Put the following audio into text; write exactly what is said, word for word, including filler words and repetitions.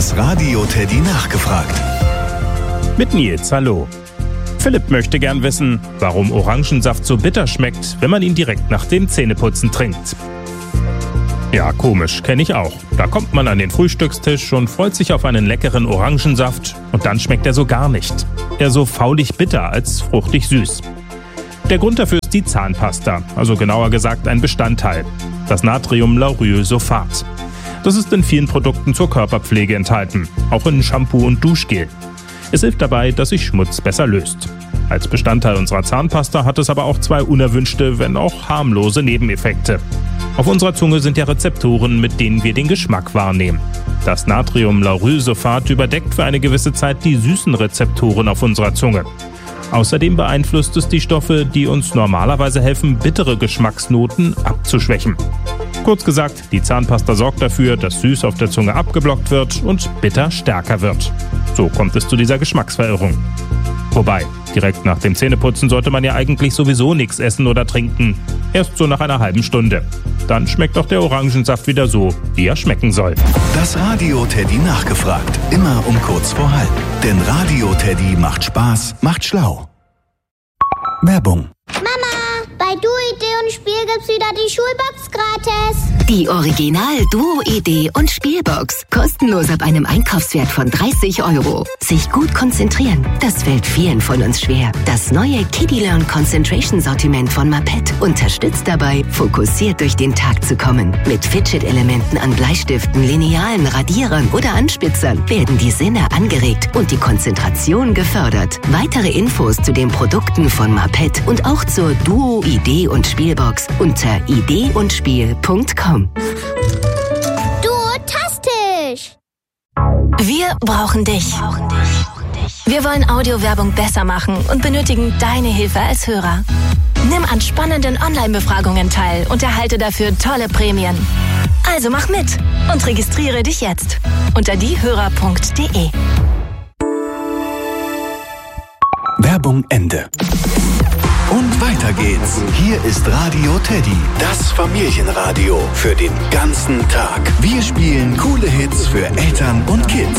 Das Radio Teddy nachgefragt. Mit Nils, hallo. Philipp möchte gern wissen, warum Orangensaft so bitter schmeckt, wenn man ihn direkt nach dem Zähneputzen trinkt. Ja, komisch, kenne ich auch. Da kommt man an den Frühstückstisch und freut sich auf einen leckeren Orangensaft und dann schmeckt er so gar nicht. Eher so faulig bitter als fruchtig süß. Der Grund dafür ist die Zahnpasta, also genauer gesagt ein Bestandteil, das Natriumlaurylsulfat. Das ist in vielen Produkten zur Körperpflege enthalten, auch in Shampoo und Duschgel. Es hilft dabei, dass sich Schmutz besser löst. Als Bestandteil unserer Zahnpasta hat es aber auch zwei unerwünschte, wenn auch harmlose Nebeneffekte. Auf unserer Zunge sind ja Rezeptoren, mit denen wir den Geschmack wahrnehmen. Das Natriumlaurylsulfat überdeckt für eine gewisse Zeit die süßen Rezeptoren auf unserer Zunge. Außerdem beeinflusst es die Stoffe, die uns normalerweise helfen, bittere Geschmacksnoten abzuschwächen. Kurz gesagt, die Zahnpasta sorgt dafür, dass süß auf der Zunge abgeblockt wird und bitter stärker wird. So kommt es zu dieser Geschmacksverirrung. Wobei, direkt nach dem Zähneputzen sollte man ja eigentlich sowieso nichts essen oder trinken. Erst so nach einer halben Stunde. Dann schmeckt auch der Orangensaft wieder so, wie er schmecken soll. Das Radio Teddy nachgefragt. Immer um kurz vor halb. Denn Radio Teddy macht Spaß, macht schlau. Werbung. Mama, bei Duo-Idee und Spiel gibt's wieder die Schulbox gratis. Die Original Duo-Idee und Spielbox. Kostenlos ab einem Einkaufswert von dreißig Euro. Sich gut konzentrieren, das fällt vielen von uns schwer. Das neue Kiddie Learn Concentration Sortiment von Mapet unterstützt dabei, fokussiert durch den Tag zu kommen. Mit Fidget-Elementen an Bleistiften, Linealen, Radierern oder Anspitzern werden die Sinne angeregt und die Konzentration gefördert. Weitere Infos zu den Produkten von Mapet und auch zur Duo-Idee und Spielbox unter idee und spiel punkt com. Duotastisch! Wir brauchen dich. Wir wollen Audiowerbung besser machen und benötigen deine Hilfe als Hörer. Nimm an spannenden Online-Befragungen teil und erhalte dafür tolle Prämien. Also mach mit und registriere dich jetzt unter diehörer punkt de. Werbung Ende. Und weiter geht's. Hier ist Radio Teddy, das Familienradio für den ganzen Tag. Wir spielen coole Hits für Eltern und Kids.